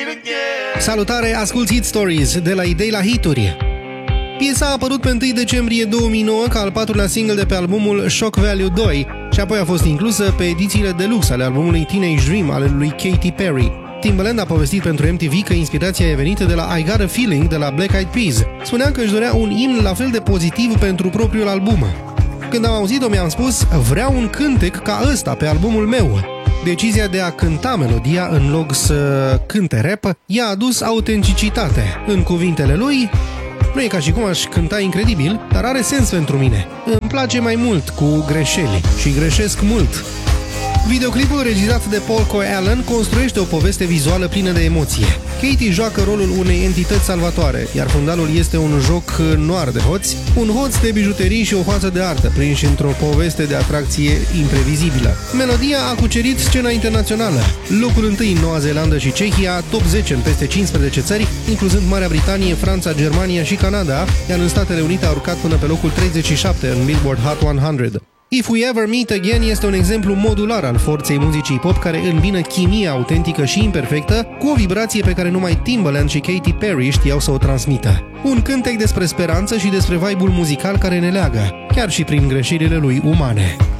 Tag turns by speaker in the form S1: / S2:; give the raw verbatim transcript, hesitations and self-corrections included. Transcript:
S1: Salutare, asculți Hit Stories de la idei la hituri. Piesa a apărut pe întâi decembrie două mii nouă ca al patrulea single de pe albumul Shock Value doi și apoi a fost inclusă pe edițiile deluxe ale albumului Teenage Dream ale lui Katy Perry. Timbaland a povestit pentru M T V că inspirația e venită de la I Got a Feeling de la Black Eyed Peas. Spunea că își dorea un imn la fel de pozitiv pentru propriul album. Când am auzit-o, mi-am spus, vreau un cântec ca ăsta pe albumul meu. Decizia de a cânta melodia în loc să cânte rap i-a adus autenticitate. În cuvintele lui, nu e ca și cum aș cânta incredibil, dar are sens pentru mine. Îmi place mai mult cu greșeli și greșesc mult. Videoclipul regizat de Paul Coy Allen construiește o poveste vizuală plină de emoție. Katy joacă rolul unei entități salvatoare, iar fundalul este un joc noir de hoți, un hoț de bijuterii și o față de artă, prinși într-o poveste de atracție imprevizibilă. Melodia a cucerit scena internațională. Locul întâi în Noua Zeelandă și Cehia, top zece în peste cincisprezece țări, incluzând Marea Britanie, Franța, Germania și Canada, iar în Statele Unite a urcat până pe locul treizeci și șapte în Billboard Hot o sută. If We Ever Meet Again este un exemplu modular al forței muzicii pop care îmbină chimia autentică și imperfectă cu o vibrație pe care numai Timbaland și Katy Perry știau să o transmită. Un cântec despre speranță și despre vibe-ul muzical care ne leagă, chiar și prin greșelile lui umane.